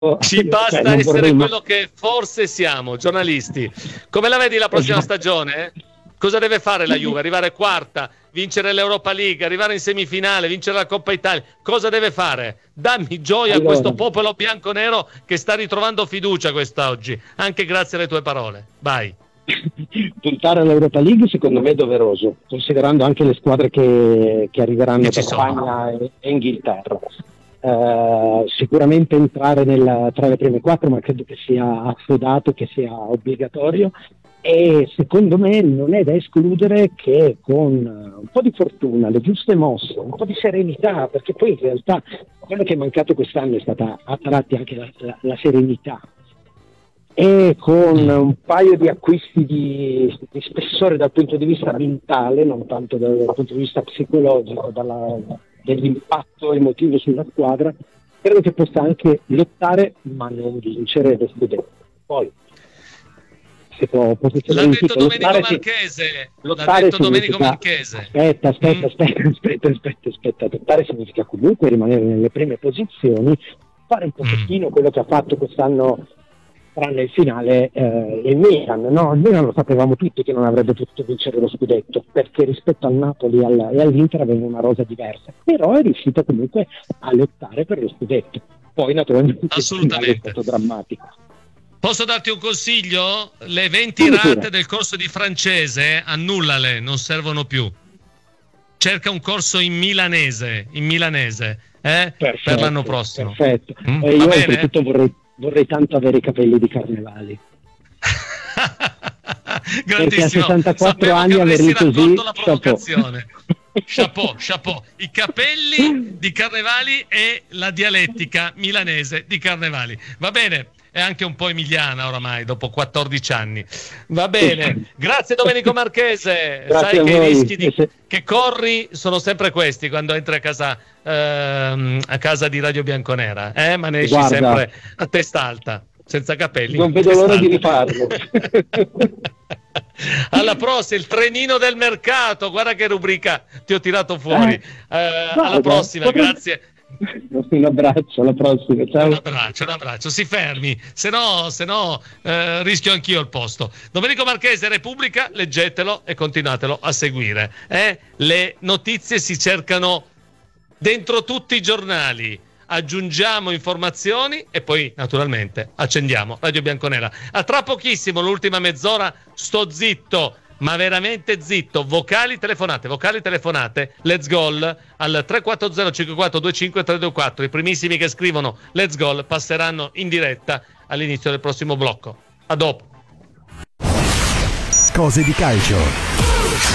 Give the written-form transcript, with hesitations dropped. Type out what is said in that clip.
Ci basta non essere vorrei quello che forse siamo, giornalisti. Come la vedi la prossima stagione? Cosa deve fare la Juve? Arrivare quarta, vincere l'Europa League, arrivare in semifinale, vincere la Coppa Italia. Cosa deve fare? Dammi gioia a questo popolo bianconero che sta ritrovando fiducia quest'oggi, anche grazie alle tue parole. Vai. Puntare all'Europa League secondo me è doveroso, considerando anche le squadre che arriveranno da Spagna e Inghilterra. Sicuramente entrare tra le prime 4, ma credo che sia assodato, che sia obbligatorio, e secondo me non è da escludere che con un po' di fortuna, le giuste mosse, un po' di serenità, perché poi in realtà quello che è mancato quest'anno è stata a tratti anche la serenità, e con un paio di acquisti di spessore dal punto di vista mentale, non tanto dal punto di vista psicologico, dell'impatto emotivo sulla squadra, credo che possa anche lottare ma non vincere lo scudetto. Poi l'ha detto Domenico Marchese. Aspetta, lottare significa comunque rimanere nelle prime posizioni, fare un pochettino quello che ha fatto quest'anno tranne il finale il Milan. No, il Milan lo sapevamo tutti che non avrebbe potuto vincere lo scudetto, perché rispetto al Napoli e all'Inter aveva una rosa diversa, però è riuscito comunque a lottare per lo scudetto. Poi naturalmente il finale è stato drammatico. Posso darti un consiglio? Le 20 rate del corso di francese annullale, non servono più. Cerca un corso in milanese Perfetto, per l'anno prossimo. Perfetto. Io oltretutto vorrei tanto avere i capelli di Carnevali. Grandissimo. Perché a 64 anni averli così, la provocazione. Chapeau. I capelli di Carnevali e la dialettica milanese di Carnevali. Va bene. È anche un po' emiliana oramai dopo 14 anni. Va bene, grazie Domenico Marchese. Sai che i rischi che corri sono sempre questi quando entri a casa di Radio Bianconera, ma ne esci sempre a testa alta, senza capelli. Non vedo l'ora di rifarlo. Alla prossima, il trenino del mercato, guarda che rubrica ti ho tirato fuori. Alla prossima, grazie. Un abbraccio, alla prossima, ciao. Un abbraccio, si fermi, se no rischio anch'io il posto. Domenico Marchese, Repubblica, leggetelo e continuatelo a seguire. Le notizie si cercano dentro tutti i giornali, aggiungiamo informazioni e poi naturalmente accendiamo Radio Bianconera. A tra pochissimo, l'ultima mezz'ora, sto zitto, ma veramente zitto. Vocali telefonate, let's go al 340 5425 324. I primissimi che scrivono let's go passeranno in diretta all'inizio del prossimo blocco. A dopo. Cose di calcio.